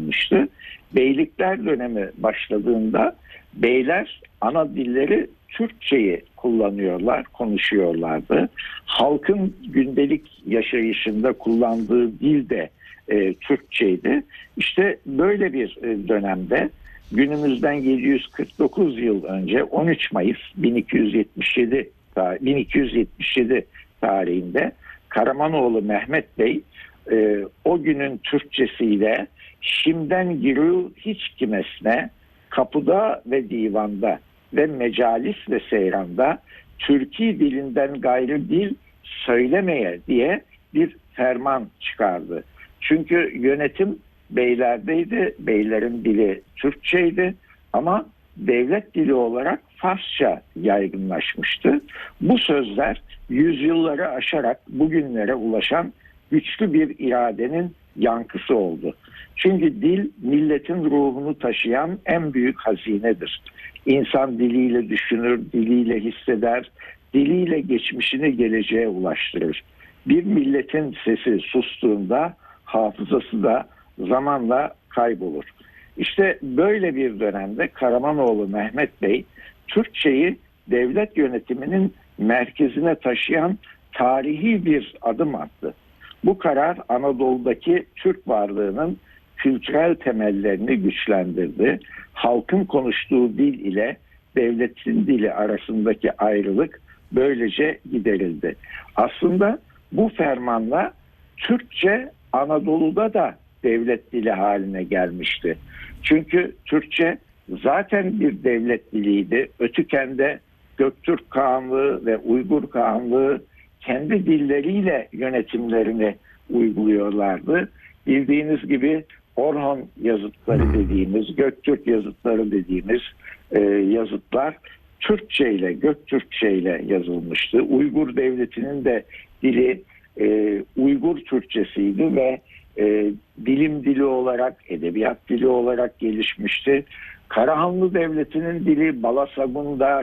başlamıştı. Beylikler dönemi başladığında beyler ana dilleri Türkçeyi kullanıyorlar, konuşuyorlardı. Halkın gündelik yaşayışında kullandığı dil de Türkçeydi. İşte böyle bir dönemde günümüzden 749 yıl önce 13 Mayıs 1277 tarihinde Karamanoğlu Mehmet Bey o günün Türkçesiyle "Şimden giriyor hiç kimesine, kapıda ve divanda ve mecalis ve seyranda Türki dilinden gayrı dil söylemeye" diye bir ferman çıkardı. Çünkü yönetim beylerdeydi, beylerin dili Türkçeydi ama devlet dili olarak Farsça yaygınlaşmıştı. Bu sözler yüzyılları aşarak bugünlere ulaşan güçlü bir iradenin yankısı oldu. Çünkü dil milletin ruhunu taşıyan en büyük hazinedir. İnsan diliyle düşünür, diliyle hisseder, diliyle geçmişini geleceğe ulaştırır. Bir milletin sesi sustuğunda hafızası da zamanla kaybolur. İşte böyle bir dönemde Karamanoğlu Mehmet Bey Türkçeyi devlet yönetiminin merkezine taşıyan tarihi bir adım attı. Bu karar Anadolu'daki Türk varlığının kültürel temellerini güçlendirdi. Halkın konuştuğu dil ile devletin dili arasındaki ayrılık böylece giderildi. Aslında bu fermanla Türkçe Anadolu'da da devlet dili haline gelmişti. Çünkü Türkçe zaten bir devlet diliydi. Ötüken'de Göktürk Kağanlığı ve Uygur Kağanlığı kendi dilleriyle yönetimlerini uyguluyorlardı. Bildiğiniz gibi Orhon yazıtları dediğimiz, Göktürk yazıtları dediğimiz yazıtlar Türkçe ile, Göktürkçe ile yazılmıştı. Uygur devletinin de dili Uygur Türkçesiydi ve bilim dili olarak, edebiyat dili olarak gelişmişti. Karahanlı Devleti'nin dili Balasagun'da,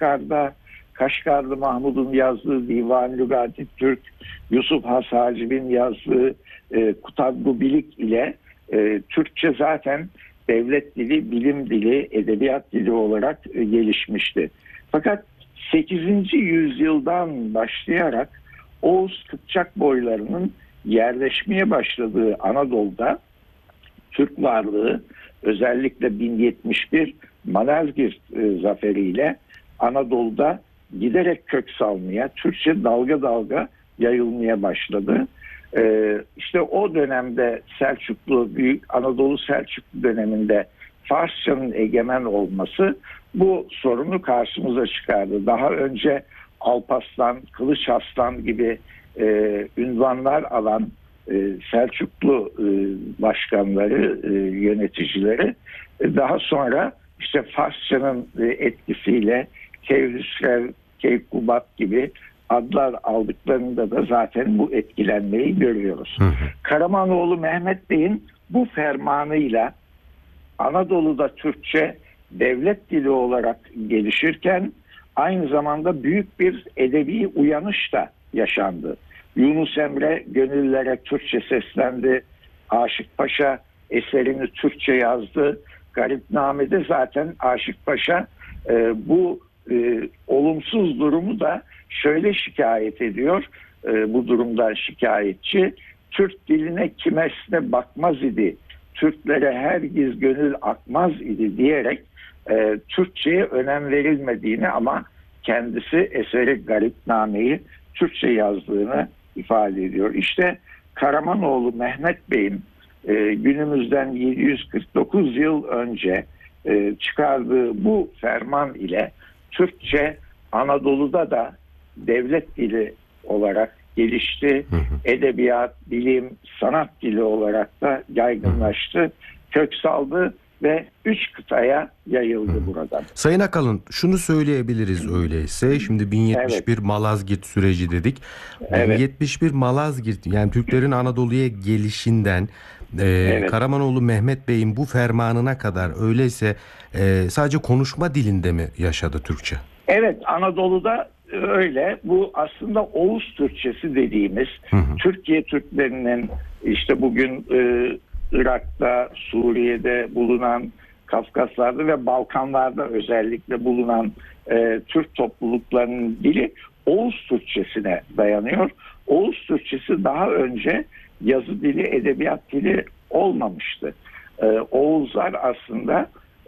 Kaşgarlı Mahmud'un yazdığı Divan-ı Lügati Türk, Yusuf Has Hacib'in yazdığı Kutabbu Bilik ile Türkçe zaten devlet dili, bilim dili, edebiyat dili olarak gelişmişti. Fakat 8. yüzyıldan başlayarak Oğuz Kıpçak boylarının yerleşmeye başladığı Anadolu'da Türk varlığı özellikle 1071 Malazgirt zaferiyle Anadolu'da giderek kök salmaya, Türkçe dalga dalga yayılmaya başladı. İşte o dönemde Büyük Anadolu Selçuklu döneminde Farsçanın egemen olması bu sorunu karşımıza çıkardı. Daha önce Alparslan, Kılıç Arslan gibi ünvanlar alan Selçuklu başkanları, yöneticileri daha sonra işte Farsçanın etkisiyle Keyhüsrev, Keykubat gibi adlar aldıklarında da zaten bu etkilenmeyi görüyoruz. Karamanoğlu Mehmet Bey'in bu fermanıyla Anadolu'da Türkçe devlet dili olarak gelişirken aynı zamanda büyük bir edebi uyanış da yaşandı. Yunus Emre gönüllere Türkçe seslendi. Aşık Paşa eserini Türkçe yazdı. Garipname'de zaten Aşık Paşa bu olumsuz durumu da şöyle şikayet ediyor. Bu durumda şikayetçi: Türk diline kimesine bakmaz idi, Türklere hergiz gönül akmaz idi diyerek Türkçe'ye önem verilmediğini ama kendisi eseri Garipname'yi Türkçe yazdığını ifade ediyor. İşte Karamanoğlu Mehmet Bey'in günümüzden 749 yıl önce çıkardığı bu ferman ile Türkçe Anadolu'da da devlet dili olarak gelişti. Edebiyat, bilim, sanat dili olarak da yaygınlaştı, kök saldı ve 3 kıtaya yayıldı buradan. Sayın Akalın, şunu söyleyebiliriz öyleyse. Şimdi 1071 Malazgirt süreci dedik. Evet. 1071 Malazgirt, yani Türklerin Anadolu'ya gelişinden Karamanoğlu Mehmet Bey'in bu fermanına kadar öyleyse sadece konuşma dilinde mi yaşadı Türkçe? Evet, Anadolu'da öyle. Bu aslında Oğuz Türkçesi dediğimiz Türkiye Türklerinin işte bugün Irak'ta, Suriye'de bulunan, Kafkaslar'da ve Balkanlar'da özellikle bulunan Türk topluluklarının dili Oğuz Türkçesine dayanıyor. Oğuz Türkçesi daha önce yazı dili, edebiyat dili olmamıştı. Oğuzlar aslında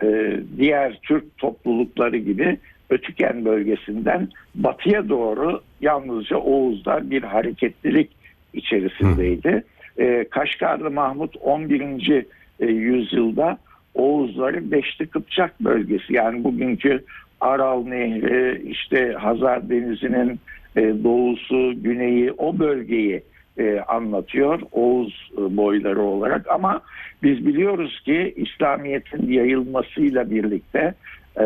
diğer Türk toplulukları gibi Ötüken bölgesinden batıya doğru yalnızca Oğuzlar bir hareketlilik içerisindeydi. Kaşgarlı Mahmut 11. yüzyılda Oğuzları Beşli Kıpçak bölgesi, yani bugünkü Aral Nehri, işte Hazar Denizi'nin doğusu, güneyi, o bölgeyi anlatıyor Oğuz boyları olarak. Ama biz biliyoruz ki İslamiyet'in yayılmasıyla birlikte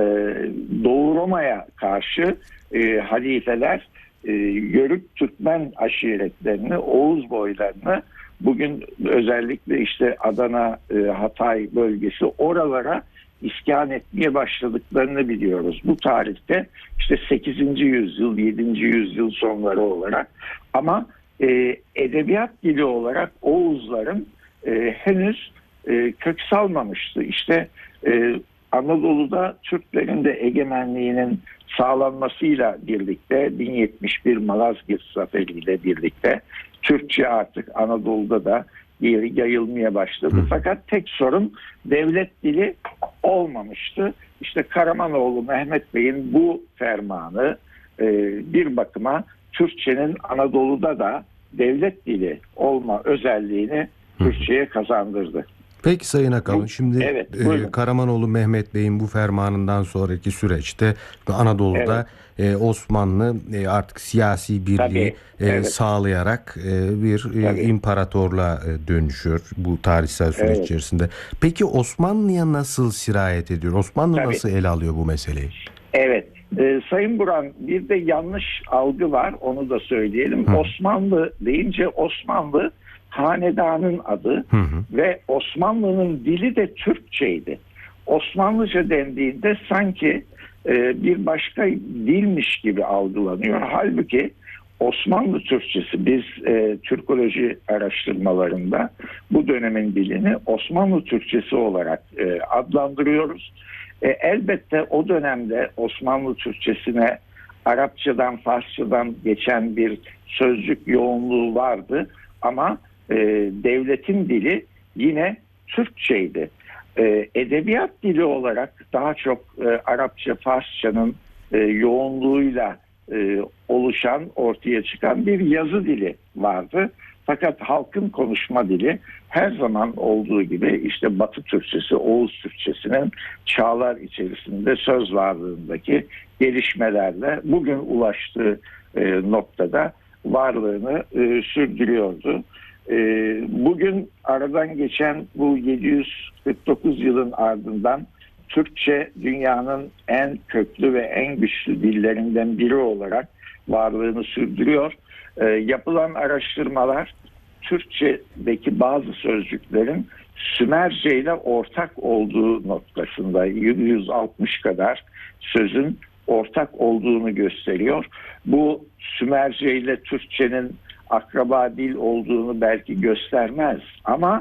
Doğu Roma'ya karşı halifeler Yörük Türkmen aşiretlerini, Oğuz boylarını, bugün özellikle işte Adana, Hatay bölgesi, oralara iskan etmeye başladıklarını biliyoruz. Bu tarihte işte 8. yüzyıl, 7. yüzyıl sonları olarak. Ama edebiyat dili olarak Oğuzların henüz kök salmamıştı. İşte Anadolu'da Türklerin de egemenliğinin sağlanmasıyla birlikte 1071 Malazgirt Zaferi ile birlikte Türkçe artık Anadolu'da da yayılmaya başladı. Fakat tek sorun devlet dili olmamıştı. İşte Karamanoğlu Mehmet Bey'in bu fermanı bir bakıma Türkçenin Anadolu'da da devlet dili olma özelliğini Türkçe'ye kazandırdı. Peki Sayın Akalın, şimdi evet, Karamanoğlu Mehmet Bey'in bu fermanından sonraki süreçte Anadolu'da Osmanlı artık siyasi birliği sağlayarak bir imparatorluğa dönüşüyor bu tarihsel süreç içerisinde. Peki Osmanlı'ya nasıl sirayet ediyor? Osmanlı nasıl ele alıyor bu meseleyi? Evet. Sayın Buran, bir de yanlış algı var, onu da söyleyelim. Osmanlı deyince Osmanlı hanedanın adı ve Osmanlı'nın dili de Türkçeydi. Osmanlıca dendiğinde sanki bir başka dilmiş gibi algılanıyor. Halbuki Osmanlı Türkçesi, biz Türkoloji araştırmalarında bu dönemin dilini Osmanlı Türkçesi olarak adlandırıyoruz. Elbette o dönemde Osmanlı Türkçesine Arapçadan, Farsçadan geçen bir sözcük yoğunluğu vardı ama devletin dili yine Türkçeydi. Edebiyat dili olarak daha çok Arapça, Farsçanın yoğunluğuyla oluşan, ortaya çıkan bir yazı dili vardı. Fakat halkın konuşma dili her zaman olduğu gibi işte Batı Türkçesi, Oğuz Türkçesinin çağlar içerisinde söz varlığındaki gelişmelerle bugün ulaştığı noktada varlığını sürdürüyordu. Bugün aradan geçen bu 749 yılın ardından Türkçe dünyanın en köklü ve en güçlü dillerinden biri olarak varlığını sürdürüyor. Yapılan araştırmalar Türkçedeki bazı sözcüklerin Sümerce ile ortak olduğu noktasında 160 kadar sözün ortak olduğunu gösteriyor. Bu Sümerce ile Türkçenin akraba dil olduğunu belki göstermez ama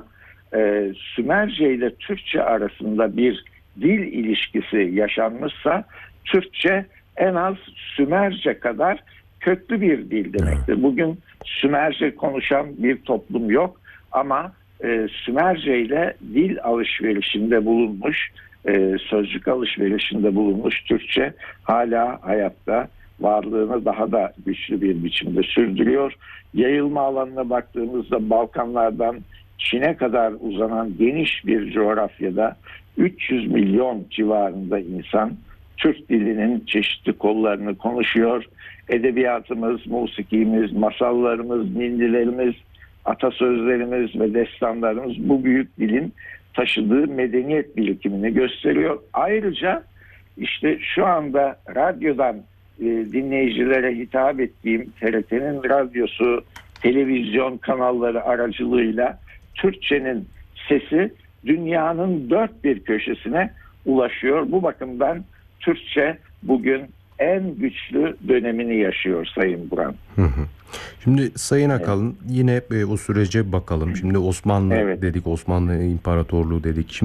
Sümerce ile Türkçe arasında bir dil ilişkisi yaşanmışsa Türkçe en az Sümerce kadar köklü bir dil demektir. Bugün Sümerce konuşan bir toplum yok ama Sümerce ile dil alışverişinde bulunmuş, sözcük alışverişinde bulunmuş Türkçe hala hayatta, varlığını daha da güçlü bir biçimde sürdürüyor. Yayılma alanına baktığımızda Balkanlardan Çin'e kadar uzanan geniş bir coğrafyada 300 milyon civarında insan Türk dilinin çeşitli kollarını konuşuyor. Edebiyatımız, musikimiz, masallarımız, ninnilerimiz, atasözlerimiz ve destanlarımız bu büyük dilin taşıdığı medeniyet birikimini gösteriyor. Ayrıca işte şu anda radyodan dinleyicilere hitap ettiğim TRT'nin radyosu, televizyon kanalları aracılığıyla Türkçenin sesi dünyanın dört bir köşesine ulaşıyor. Bu bakımdan Türkçe bugün en güçlü dönemini yaşıyor Sayın Buran. Şimdi Sayın Akalın yine o sürece bakalım. Şimdi Osmanlı dedik, Osmanlı İmparatorluğu dedik. Şimdi